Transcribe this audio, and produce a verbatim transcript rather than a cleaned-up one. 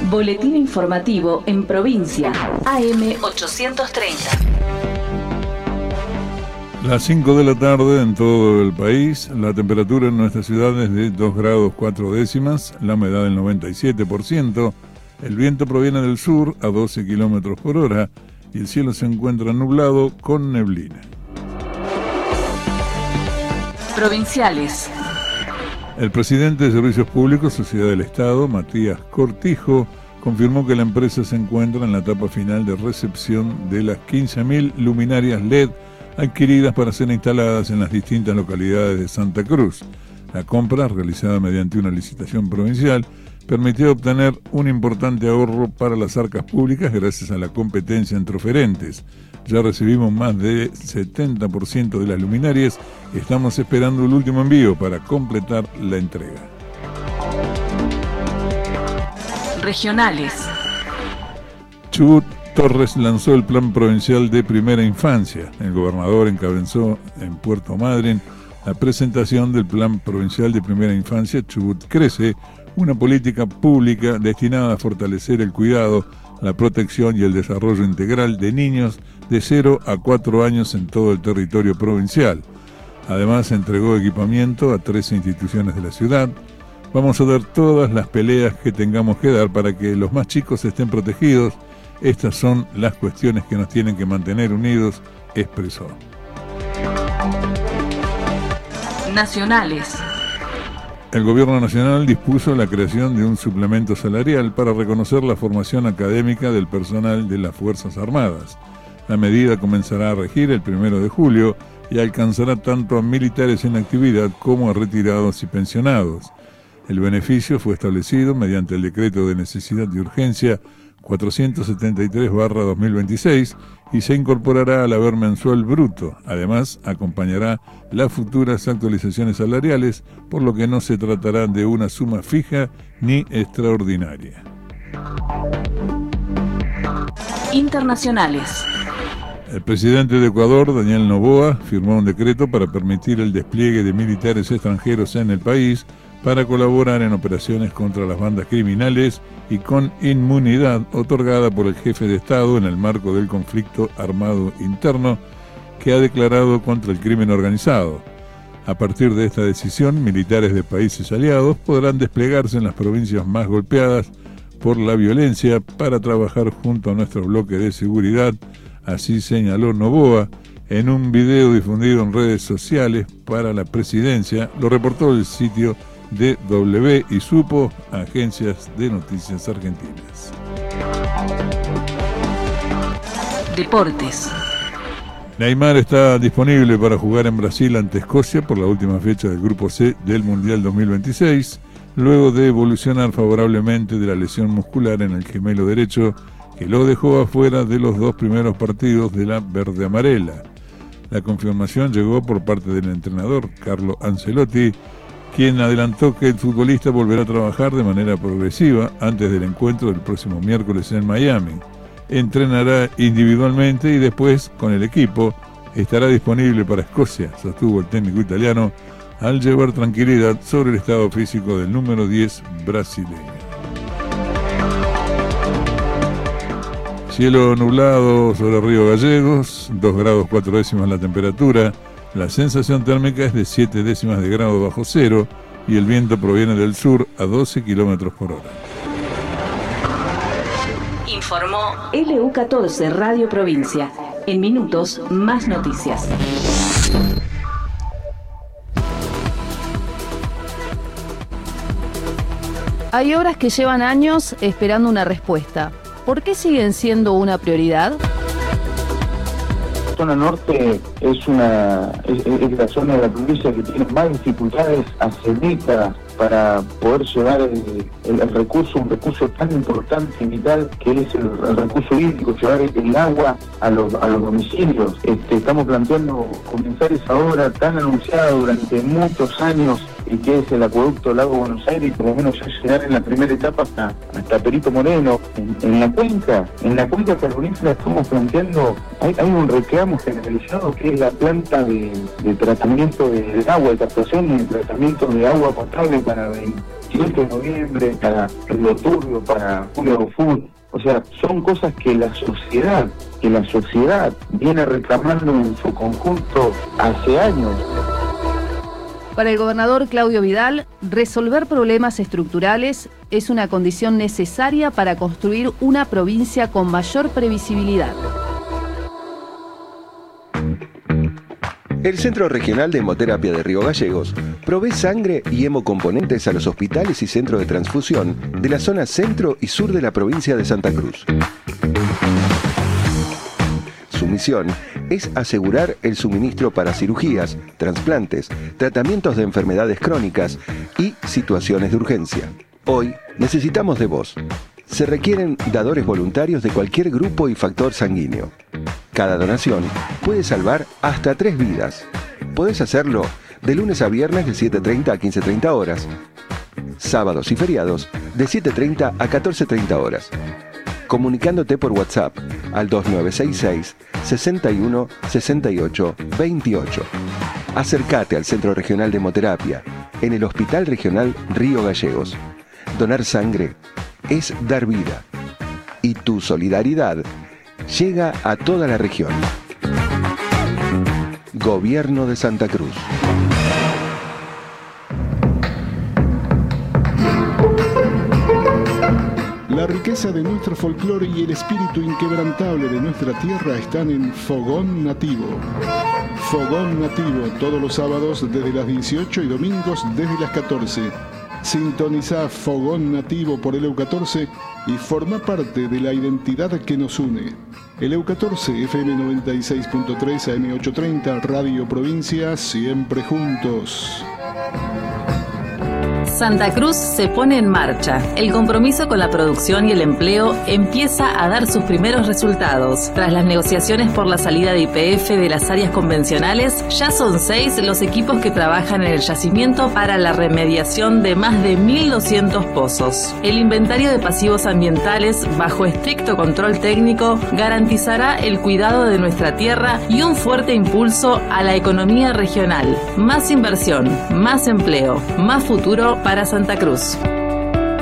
Boletín informativo en provincia. A M ochocientos treinta. Las cinco de la tarde en todo el país. La temperatura en nuestra ciudad es de dos grados cuatro décimas, la humedad del noventa y siete por ciento, el viento proviene del sur a doce kilómetros por hora y el cielo se encuentra nublado con neblina. Provinciales. El presidente de Servicios Públicos, Sociedad del Estado, Matías Cortijo, confirmó que la empresa se encuentra en la etapa final de recepción de las quince mil luminarias L E D adquiridas para ser instaladas en las distintas localidades de Santa Cruz. La compra, realizada mediante una licitación provincial, permitió obtener un importante ahorro para las arcas públicas gracias a la competencia entre oferentes. Ya recibimos más del setenta por ciento de las luminarias y estamos esperando el último envío para completar la entrega. Regionales. Chubut Torres lanzó el Plan Provincial de Primera Infancia. El gobernador encabezó en Puerto Madryn la presentación del Plan Provincial de Primera Infancia Chubut Crece, una política pública destinada a fortalecer el cuidado, la protección y el desarrollo integral de niños de cero a cuatro años en todo el territorio provincial. Además, entregó equipamiento a trece instituciones de la ciudad. Vamos a dar todas las peleas que tengamos que dar para que los más chicos estén protegidos. Estas son las cuestiones que nos tienen que mantener unidos, expresó. Nacionales. El gobierno nacional dispuso la creación de un suplemento salarial para reconocer la formación académica del personal de las Fuerzas Armadas. La medida comenzará a regir el primero de julio y alcanzará tanto a militares en actividad como a retirados y pensionados. El beneficio fue establecido mediante el decreto de necesidad y urgencia cuatrocientos setenta y tres barra dos mil veintiséis y se incorporará al haber mensual bruto. Además, acompañará las futuras actualizaciones salariales, por lo que no se tratará de una suma fija ni extraordinaria. Internacionales. El presidente de Ecuador, Daniel Noboa, firmó un decreto para permitir el despliegue de militares extranjeros en el país para colaborar en operaciones contra las bandas criminales y con inmunidad otorgada por el jefe de Estado en el marco del conflicto armado interno que ha declarado contra el crimen organizado. A partir de esta decisión, militares de países aliados podrán desplegarse en las provincias más golpeadas por la violencia para trabajar junto a nuestro bloque de seguridad, así señaló Noboa en un video difundido en redes sociales para la presidencia. Lo reportó el sitio D W y Supo, agencias de noticias argentinas. Deportes. Neymar está disponible para jugar en Brasil ante Escocia por la última fecha del Grupo C del Mundial dos mil veintiséis, luego de evolucionar favorablemente de la lesión muscular en el gemelo derecho que lo dejó afuera de los dos primeros partidos de la verde-amarela. La confirmación llegó por parte del entrenador Carlo Ancelotti, quien adelantó que el futbolista volverá a trabajar de manera progresiva antes del encuentro del próximo miércoles en Miami. Entrenará individualmente y después, con el equipo, estará disponible para Escocia, sostuvo el técnico italiano, al llevar tranquilidad sobre el estado físico del número diez brasileño. Cielo nublado sobre Río Gallegos, dos grados cuatro décimas la temperatura. La sensación térmica es de siete décimas de grado bajo cero y el viento proviene del sur a doce kilómetros por hora. Informó L U catorce Radio Provincia. En minutos, más noticias. Hay obras que llevan años esperando una respuesta. ¿Por qué siguen siendo una prioridad? La zona norte es una es, es la zona de la provincia que tiene más dificultades hace décadas para poder llevar el, el, el recurso, un recurso tan importante y vital que es el, el recurso hídrico, llevar el, el agua a los, a los domicilios. Este, estamos planteando comenzar esa obra tan anunciada durante muchos años y que es el acueducto Lago Buenos Aires, y por lo menos ya llegar en la primera etapa hasta, hasta Perito Moreno. En, en la cuenca, en la cuenca carbonífera estamos planteando, hay, hay un reclamo generalizado que es la planta de, de tratamiento de, de agua, de captación y de tratamiento de agua potable para siete de noviembre, para Río Turbio, para Julio Food. O sea, son cosas que la sociedad, que la sociedad viene reclamando en su conjunto hace años. Para el gobernador Claudio Vidal, resolver problemas estructurales es una condición necesaria para construir una provincia con mayor previsibilidad. El Centro Regional de Hemoterapia de Río Gallegos provee sangre y hemocomponentes a los hospitales y centros de transfusión de la zona centro y sur de la provincia de Santa Cruz. Su misión es asegurar el suministro para cirugías, trasplantes, tratamientos de enfermedades crónicas y situaciones de urgencia. Hoy necesitamos de vos. Se requieren dadores voluntarios de cualquier grupo y factor sanguíneo. Cada donación puede salvar hasta tres vidas. Puedes hacerlo de lunes a viernes de siete treinta a quince treinta horas. Sábados y feriados de siete treinta a catorce treinta horas. Comunicándote por WhatsApp al dos nueve seis seis, seis uno, seis ocho, dos ocho. Acércate al Centro Regional de Hemoterapia en el Hospital Regional Río Gallegos. Donar sangre es dar vida. Y tu solidaridad llega a toda la región. Gobierno de Santa Cruz. La riqueza de nuestro folclore y el espíritu inquebrantable de nuestra tierra están en Fogón Nativo. Fogón Nativo, todos los sábados desde las dieciocho y domingos desde las catorce. Sintoniza Fogón Nativo por el E U catorce y forma parte de la identidad que nos une. El E U catorce, F M noventa y seis punto tres, A M ochocientos treinta, Radio Provincia, siempre juntos. Santa Cruz se pone en marcha. El compromiso con la producción y el empleo empieza a dar sus primeros resultados. Tras las negociaciones por la salida de Y P F de las áreas convencionales, ya son seis los equipos que trabajan en el yacimiento para la remediación de más de mil doscientos pozos. El inventario de pasivos ambientales, bajo estricto control técnico, garantizará el cuidado de nuestra tierra y un fuerte impulso a la economía regional. Más inversión, más empleo, más futuro para Santa Cruz.